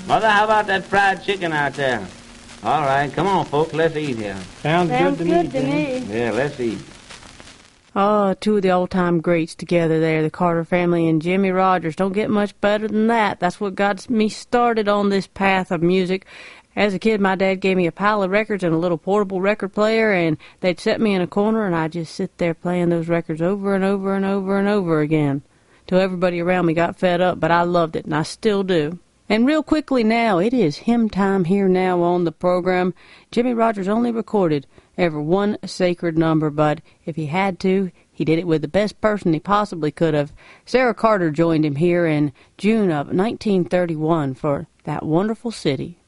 Mother, how about that fried chicken out there? All right, come on, folks, let's eat here. Sounds good to me. Yeah, let's eat. Oh, two of the old-time greats together there, the Carter family and Jimmie Rodgers. Don't get much better than that. That's what got me started on this path of music. As a kid, my dad gave me a pile of records and a little portable record player, and they'd set me in a corner, and I'd just sit there playing those records over and over and over and over again, till everybody around me got fed up, but I loved it, and I still do. And real quickly now, it is hymn time here now on the program. Jimmie Rodgers only recorded ever one sacred number, but if he had to, he did it with the best person he possibly could have. Sarah Carter joined him here in June of 1931 for That Wonderful City.